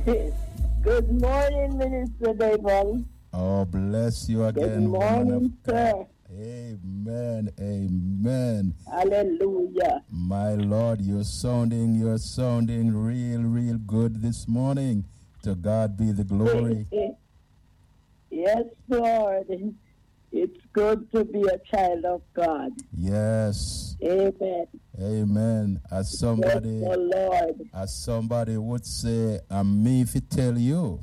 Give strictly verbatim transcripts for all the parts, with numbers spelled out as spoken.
Good morning, Minister Devon. Oh, bless you again, Good morning, sir. Amen, amen. Hallelujah. My Lord, you're sounding, you're sounding real, real good this morning. To God be the glory. Yes, Lord. It's good to be a child of God. Yes. Amen. Amen. As somebody, Bless the Lord. as somebody would say, I'm me if I tell you.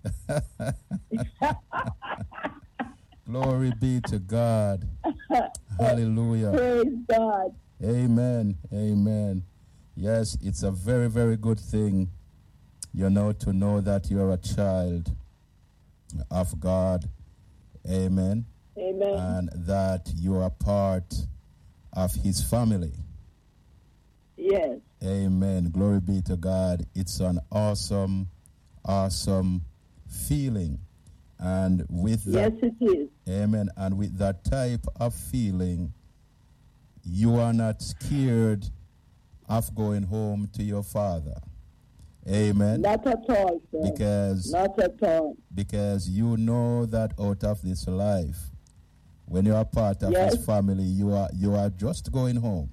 Glory be to God. Hallelujah. Praise God. Amen. Amen. Yes, it's a very, very good thing, you know, to know that you're a child of God. Amen. Amen. And that you are part of his family. Yes. Amen. Glory be to God. It's an awesome, awesome feeling. And with that, yes, it is. Amen. And with that type of feeling, you are not scared of going home to your Father. Amen. Not at all, sir. Because, Not at all. because you know that out of this life, when you are part of yes. his family, you are you are just going home.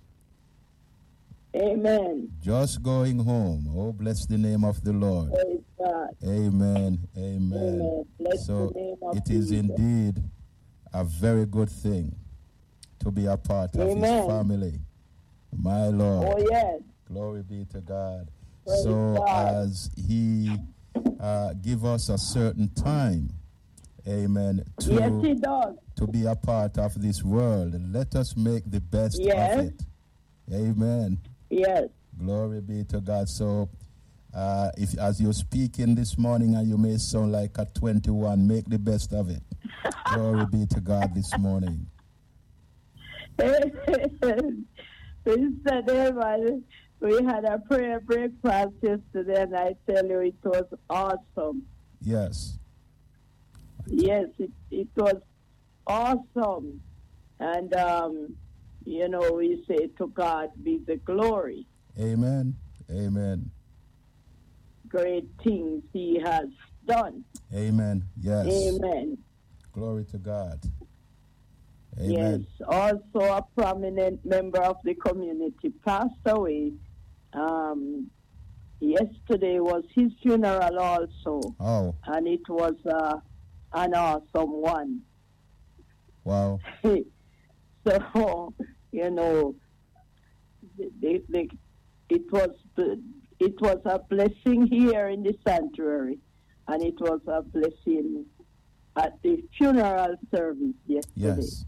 Amen. Just going home. Oh, bless the name of the Lord. Praise God. Amen. Amen. Amen. Bless so the name of it is Jesus. indeed a very good thing to be a part of Amen. his family. My Lord. Oh, yes. Glory be to God. Praise so God. as he uh, give us a certain time, amen, to, yes, he does. to be a part of this world, let us make the best yes. of it. Amen. Yes. Glory be to God. So uh, if as you're speaking this morning and you may sound like a twenty-one, make the best of it. Glory be to God this morning. Mister David, we had a prayer breakfast yesterday, and I tell you, it was awesome. Yes. Yes, it, it was awesome. And, um, you know, we say to God be the glory. Amen. Amen. Great things he has done. Amen. Yes. Amen. Glory to God. Amen. Yes. Also a prominent member of the community passed away. Um, yesterday was his funeral also. Oh. And it was uh, an awesome one. Wow. So, you know, they, they, it was it was a blessing here in the sanctuary, and it was a blessing at the funeral service yesterday. Yes.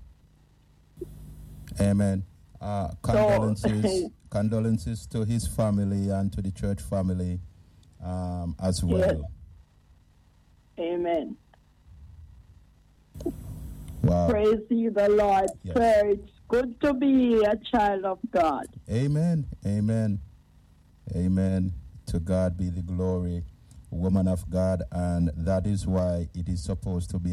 Amen. Uh, condolences, so, condolences to his family and to the church family um, as well. Yes. Amen. Wow. Praise you, the Lord. Yes. Sir, it's good to be a child of God. Amen. Amen. Amen. To God be the glory, woman of God, and that is why it is supposed to be